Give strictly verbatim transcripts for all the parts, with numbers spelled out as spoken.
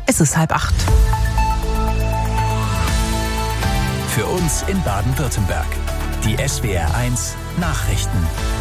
Es ist halb acht. Für uns in Baden-Württemberg. Die S W R eins Nachrichten.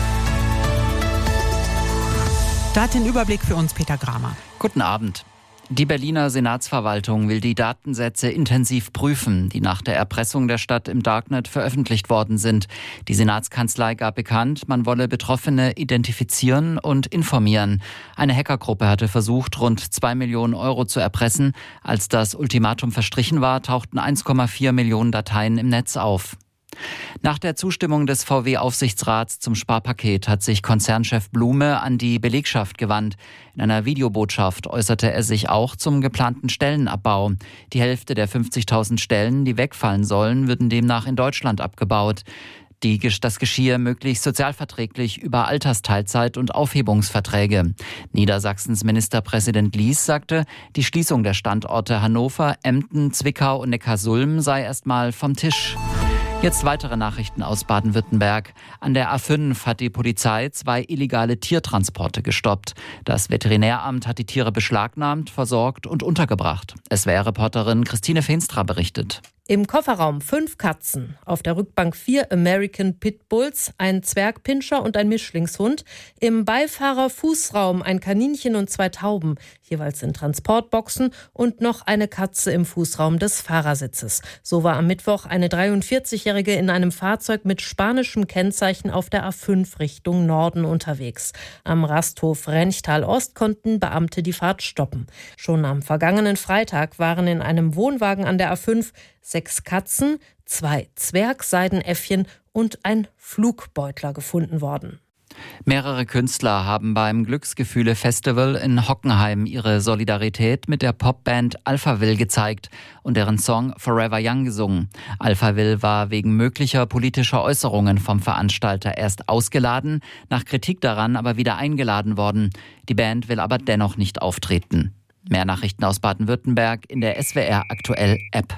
Da hat den Überblick für uns Peter Gramer. Guten Abend. Die Berliner Senatsverwaltung will die Datensätze intensiv prüfen, die nach der Erpressung der Stadt im Darknet veröffentlicht worden sind. Die Senatskanzlei gab bekannt, man wolle Betroffene identifizieren und informieren. Eine Hackergruppe hatte versucht, rund zwei Millionen Euro zu erpressen. Als das Ultimatum verstrichen war, tauchten eins Komma vier Millionen Dateien im Netz auf. Nach der Zustimmung des V W-Aufsichtsrats zum Sparpaket hat sich Konzernchef Blume an die Belegschaft gewandt. In einer Videobotschaft äußerte er sich auch zum geplanten Stellenabbau. Die Hälfte der fünfzigtausend Stellen, die wegfallen sollen, würden demnach in Deutschland abgebaut. Die, das geschehe möglichst sozialverträglich über Altersteilzeit und Aufhebungsverträge. Niedersachsens Ministerpräsident Lies sagte, die Schließung der Standorte Hannover, Emden, Zwickau und Neckarsulm sei erstmal vom Tisch. Jetzt weitere Nachrichten aus Baden-Württemberg. An der A fünf hat die Polizei zwei illegale Tiertransporte gestoppt. Das Veterinäramt hat die Tiere beschlagnahmt, versorgt und untergebracht. S W R-Reporterin Christine Feenstra berichtet. Im Kofferraum fünf Katzen, auf der Rückbank vier American Pitbulls, ein Zwergpinscher und ein Mischlingshund, im Beifahrerfußraum ein Kaninchen und zwei Tauben, jeweils in Transportboxen, und noch eine Katze im Fußraum des Fahrersitzes. So war am Mittwoch eine dreiundvierzigjährige in einem Fahrzeug mit spanischem Kennzeichen auf der A fünf Richtung Norden unterwegs. Am Rasthof Renchtal Ost konnten Beamte die Fahrt stoppen. Schon am vergangenen Freitag waren in einem Wohnwagen an der A fünf sechs Katzen, zwei Zwergseidenäffchen und ein Flugbeutler gefunden worden. Mehrere Künstler haben beim Glücksgefühle-Festival in Hockenheim ihre Solidarität mit der Popband Alphaville gezeigt und deren Song Forever Young gesungen. Alphaville war wegen möglicher politischer Äußerungen vom Veranstalter erst ausgeladen, nach Kritik daran aber wieder eingeladen worden. Die Band will aber dennoch nicht auftreten. Mehr Nachrichten aus Baden-Württemberg in der S W R Aktuell App.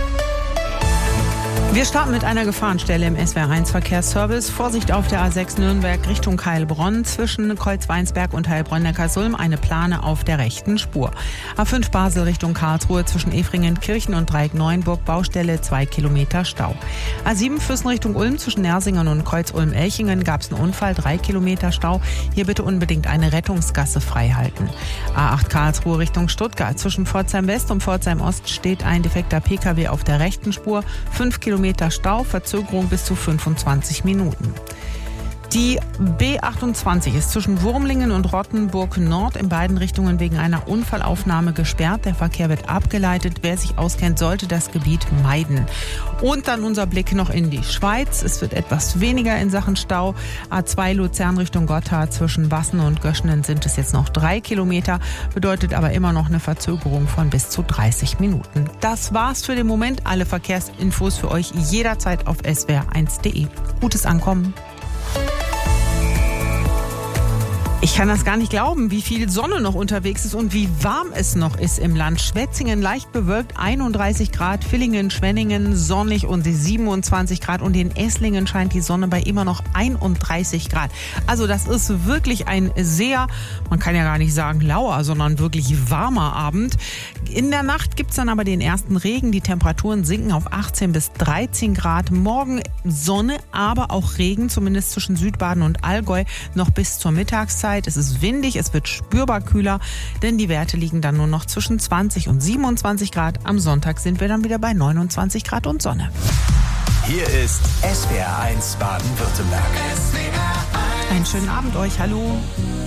Wir starten mit einer Gefahrenstelle im S W R eins Verkehrsservice. Vorsicht auf der A sechs Nürnberg Richtung Heilbronn. Zwischen Kreuzweinsberg und Heilbronn-Neckarsulm eine Plane auf der rechten Spur. A fünf Basel Richtung Karlsruhe zwischen Efringen-Kirchen und Dreieck-Neuenburg Baustelle zwei Kilometer Stau. A sieben Füssen Richtung Ulm zwischen Nersingen und Kreuz-Ulm-Elchingen gab es einen Unfall, drei Kilometer Stau. Hier bitte unbedingt eine Rettungsgasse freihalten. A acht Karlsruhe Richtung Stuttgart zwischen Pforzheim West und Pforzheim Ost steht ein defekter Pkw auf der rechten Spur. fünf Kilometer Stau, Verzögerung bis zu fünfundzwanzig Minuten. Die B achtundzwanzig ist zwischen Wurmlingen und Rottenburg Nord in beiden Richtungen wegen einer Unfallaufnahme gesperrt. Der Verkehr wird abgeleitet. Wer sich auskennt, sollte das Gebiet meiden. Und dann unser Blick noch in die Schweiz. Es wird etwas weniger in Sachen Stau. A zwei Luzern Richtung Gotthard zwischen Wassen und Göschenen sind es jetzt noch drei Kilometer, bedeutet aber immer noch eine Verzögerung von bis zu dreißig Minuten. Das war's für den Moment. Alle Verkehrsinfos für euch jederzeit auf S W R eins punkt de. Gutes Ankommen. Ich kann das gar nicht glauben, wie viel Sonne noch unterwegs ist und wie warm es noch ist im Land. Schwetzingen leicht bewölkt, einunddreißig Grad, Villingen, Schwenningen sonnig und siebenundzwanzig Grad und in Esslingen scheint die Sonne bei immer noch einunddreißig Grad. Also das ist wirklich ein sehr, man kann ja gar nicht sagen lauer, sondern wirklich warmer Abend. In der Nacht gibt's dann aber den ersten Regen. Die Temperaturen sinken auf achtzehn bis dreizehn Grad. Morgen Sonne, aber auch Regen, zumindest zwischen Südbaden und Allgäu, noch bis zur Mittagszeit. Es ist windig, es wird spürbar kühler, denn die Werte liegen dann nur noch zwischen zwanzig und siebenundzwanzig Grad. Am Sonntag sind wir dann wieder bei neunundzwanzig Grad und Sonne. Hier ist S W R eins Baden-Württemberg. Einen schönen Abend euch, hallo.